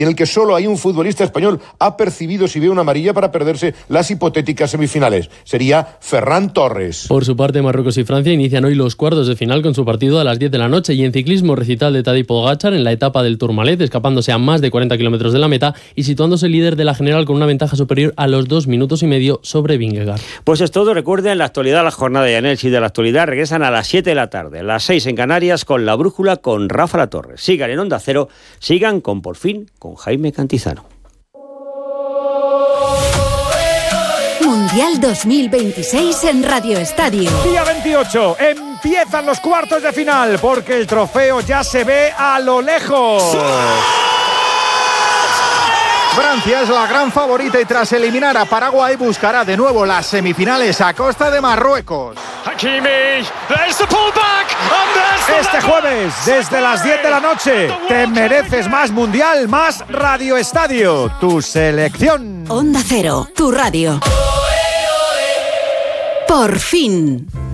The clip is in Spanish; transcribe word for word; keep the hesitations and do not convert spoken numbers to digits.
en el que solo hay un futbolista español ha percibido si ve una amarilla para perderse las hipotéticas semifinales. Sería Ferran Torres. Por su parte, Marruecos y Francia inician hoy los cuartos de final con su partido a las diez de la noche. Y en ciclismo, recital de Tadej Pogačar en la etapa del Tourmalet, escapándose a más de cuarenta kilómetros de la meta y situándose líder de la general con una ventaja superior a los dos minutos y medio sobre Vingegaard. Pues es todo. Recuerden, en la actualidad, la jornada de Análisis de la actualidad regresan a las siete de la tarde, las seis en Canarias, con La Brújula con Rafa La Torre. Sigan en Onda Cero, sigan con Por Fin, con Jaime Cantizano. Mundial dos mil veintiséis en Radio Estadio. Día veintiocho, empiezan los cuartos de final, porque el trofeo ya se ve a lo lejos. Francia es la gran favorita y tras eliminar a Paraguay buscará de nuevo las semifinales a costa de Marruecos. Este jueves, desde las diez de la noche, te mereces más Mundial, más Radio Estadio, tu selección. Onda Cero, tu radio. Por fin.